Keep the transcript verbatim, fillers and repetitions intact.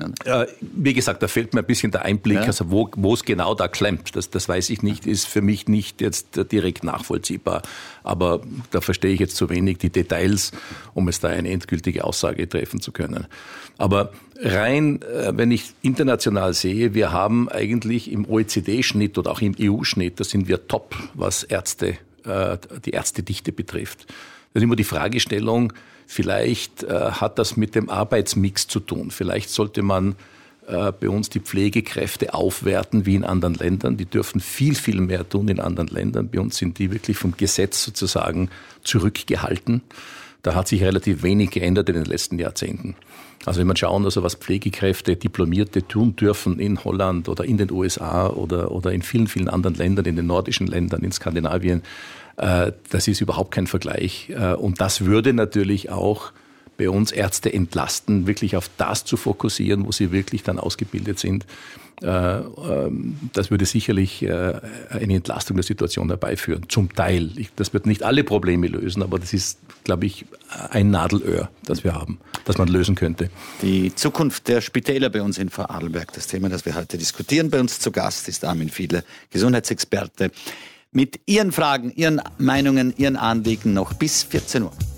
können? Äh, wie gesagt, da fehlt mir ein bisschen der Einblick, ja. also wo, wo es genau da klemmt. Das, das weiß ich nicht, ist für mich nicht jetzt direkt nachvollziehbar. Aber da verstehe ich jetzt zu wenig die Details, um es da eine endgültige Aussage treffen zu können. Aber rein, wenn ich international sehe, wir haben eigentlich im O E C D-Schnitt oder auch im E U-Schnitt, da sind wir top, was Ärzte, die Ärztedichte betrifft. Das ist immer die Fragestellung, vielleicht hat das mit dem Arbeitsmix zu tun. Vielleicht sollte man bei uns die Pflegekräfte aufwerten wie in anderen Ländern. Die dürfen viel, viel mehr tun in anderen Ländern. Bei uns sind die wirklich vom Gesetz sozusagen zurückgehalten. Da hat sich relativ wenig geändert in den letzten Jahrzehnten. Also wenn man schauen, also was Pflegekräfte, Diplomierte tun dürfen in Holland oder in den U S A oder, oder in vielen, vielen anderen Ländern, in den nordischen Ländern, in Skandinavien, äh, das ist überhaupt kein Vergleich. Äh, und das würde natürlich auch bei uns Ärzte entlasten, wirklich auf das zu fokussieren, wo sie wirklich dann ausgebildet sind. Das würde sicherlich eine Entlastung der Situation herbeiführen, zum Teil. Das wird nicht alle Probleme lösen, aber das ist, glaube ich, ein Nadelöhr, das wir haben, das man lösen könnte. Die Zukunft der Spitäler bei uns in Vorarlberg, das Thema, das wir heute diskutieren. Bei uns zu Gast ist Armin Fiedler, Gesundheitsexperte, mit Ihren Fragen, Ihren Meinungen, Ihren Anliegen noch bis vierzehn Uhr.